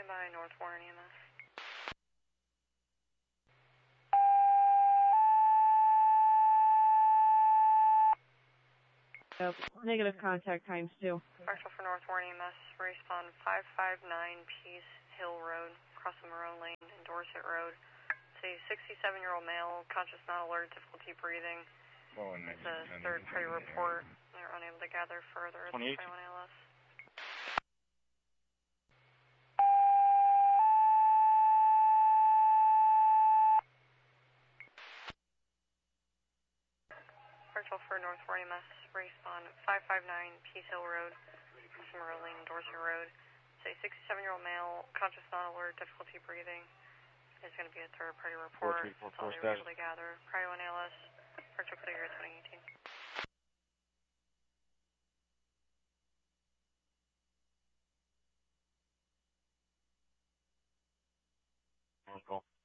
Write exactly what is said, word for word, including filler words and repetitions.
Stand by North Warren E M S. Yep. Negative contact times two. Marshall for North Warren E M S, respawn five five nine Peace Hill Road, across the Marone Lane and Dorset Road. It's a sixty-seven-year-old male, conscious, not alert, difficulty breathing. It's a third-party report. They're unable to gather further. It's twenty-one A L S. Marshall for North Warren E M S, respawn five five nine Peace Hill Road, across the Marone Lane and Dorset Road. It's a sixty-seven-year-old male, conscious, not alert, difficulty breathing. It's going to be a third-party report. That's all they were able to gather. Prior one A L S, virtual clear twenty eighteen. Cool.